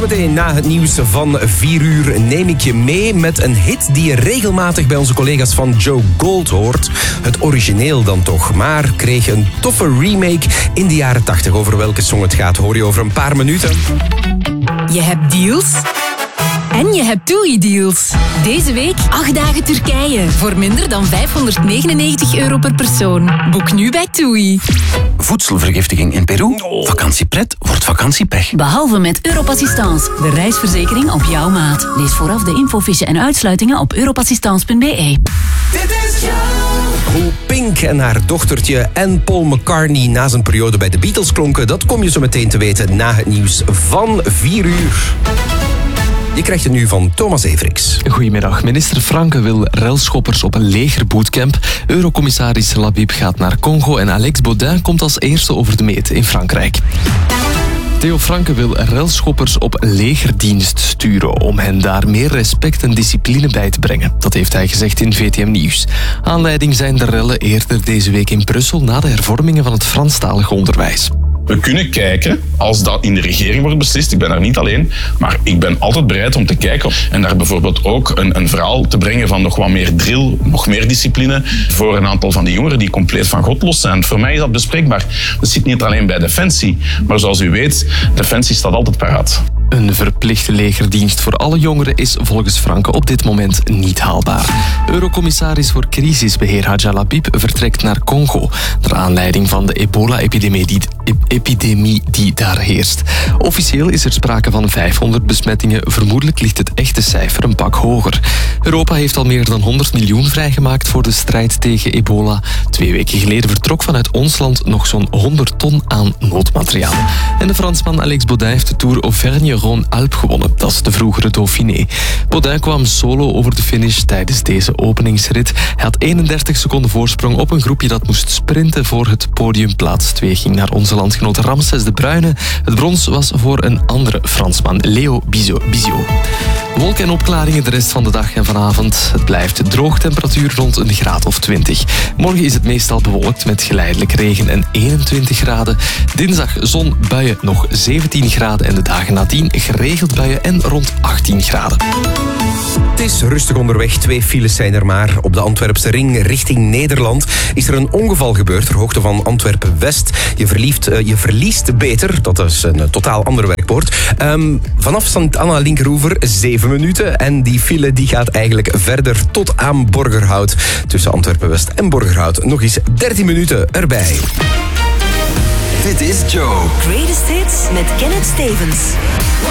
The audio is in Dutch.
Zometeen na het nieuws van 4 uur neem ik je mee met een hit die je regelmatig bij onze collega's van Joe Gold hoort. Het origineel dan toch, maar kreeg een toffe remake in de jaren 80. Over welke song het gaat hoor je over een paar minuten. Je hebt deals en je hebt TUI-deals. Deze week 8 dagen Turkije voor minder dan €599 per persoon. Boek nu bij TUI. Voedselvergiftiging in Peru? Vakantiepret wordt vakantiepech. Behalve met Europassistance, de reisverzekering op jouw maat. Lees vooraf de infofiche en uitsluitingen op europassistance.be. Hoe Pink en haar dochtertje en Paul McCartney na zijn periode bij de Beatles klonken, dat kom je zo meteen te weten na het nieuws van 4 uur. Je krijgt het nu van Thomas Everix. Goedemiddag. Minister Franke wil relschoppers op een legerbootcamp. Eurocommissaris Labib gaat naar Congo en Alex Baudin komt als eerste over de meet in Frankrijk. Theo Franke wil relschoppers op legerdienst sturen om hen daar meer respect en discipline bij te brengen. Dat heeft hij gezegd in VTM Nieuws. Aanleiding zijn de rellen eerder deze week in Brussel na de hervormingen van het Franstalig onderwijs. We kunnen kijken, als dat in de regering wordt beslist, ik ben daar niet alleen, maar ik ben altijd bereid om te kijken en daar bijvoorbeeld ook een verhaal te brengen van nog wat meer drill, nog meer discipline voor een aantal van die jongeren die compleet van God los zijn. Voor mij is dat bespreekbaar. Dat zit niet alleen bij Defensie, maar zoals u weet, Defensie staat altijd paraat. Een verplichte legerdienst voor alle jongeren is volgens Franke op dit moment niet haalbaar. Eurocommissaris voor crisisbeheer Hadja Labib vertrekt naar Congo, naar aanleiding van de ebola-epidemie die daar heerst. Officieel is er sprake van 500 besmettingen, vermoedelijk ligt het echte cijfer een pak hoger. Europa heeft al meer dan 100 miljoen vrijgemaakt voor de strijd tegen ebola. 2 weken geleden vertrok vanuit ons land nog zo'n 100 ton aan noodmateriaal. En de Fransman Alex Baudin heeft de Tour Auvergne-Rhône-Alpes gewonnen. Dat is de vroegere Dauphiné. Baudin kwam solo over de finish tijdens deze openingsrit. Hij had 31 seconden voorsprong op een groepje dat moest sprinten voor het podium. Plaats 2 ging naar onze landgenoot Ramses de Bruyne. Het brons was voor een andere Fransman, Leo Bizot. Wolken en opklaringen de rest van de dag en vanavond. Het blijft droog, temperatuur rond een graad of 20. Morgen is het meestal bewolkt met geleidelijk regen en 21 graden. Dinsdag zon, buien nog 17 graden en de dagen nadien geregeld buien en rond 18 graden. Het is rustig onderweg, 2 files zijn er maar. Op de Antwerpse ring richting Nederland is er een ongeval gebeurd ter hoogte van Antwerpen-West. Je verliest beter, dat is een totaal ander werkwoord. Vanaf Sint-Anna Linkeroever 7 minuten en die file die gaat eigenlijk verder tot aan Borgerhout. Tussen Antwerpen-West en Borgerhout nog eens 13 minuten erbij. Dit is Joe. Greatest Hits met Kenneth Stevens.